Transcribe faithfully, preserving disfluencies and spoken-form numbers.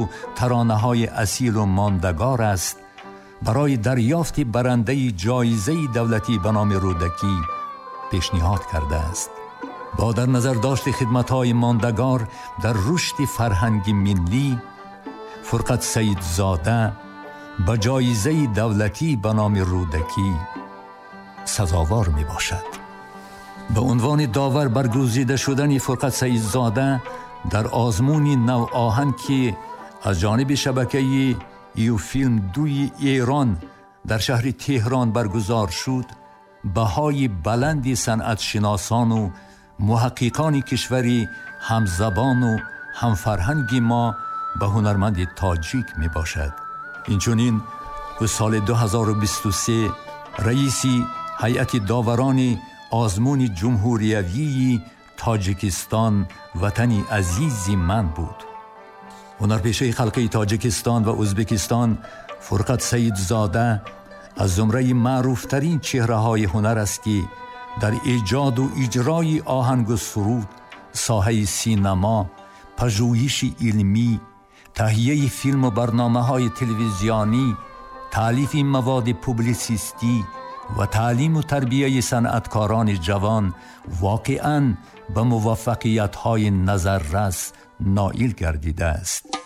و ترانه‌های اصیل و ماندگار است، برای دریافت برنده جایزه دولتی به نام رودکی پیشنهاد کرده است. با در نظر داشت خدمت‌های ماندگار در رشد فرهنگ ملی، فرقت سیدزاده به جایزه دولتی به نام رودکی سزاوار می باشد. به عنوان داور برگزیده شدن فرقت سیدزاده در آزمون نو آهن که از جانب شبکه ایو فیلم دوی ایران در شهر تهران برگزار شد، بهای بلندی صنعت شناسان و محققان کشوری همزبان و همفرهنگ ما به هنرمند تاجیک می باشد. اینچنین که سال دو هزار و بیست و سه رئیسی هیئت داوران آزمون جمهوریوی تاجیکستان وطنی عزیزی من بود. هنرپیشه خلقی تاجیکستان و ازبکستان فرقت سیدزاده از زمره معروفترین چهره های هنر است که در ایجاد و اجرای آهنگ و سرود، ساحه سینما، پژوهش علمی، تهیه فیلم و برنامه های تلویزیونی، تالیف مواد پوبلیسیستی و تعلیم و تربیه صنعتکاران جوان واقعاً به موفقیت های نظررس نائل گردیده است.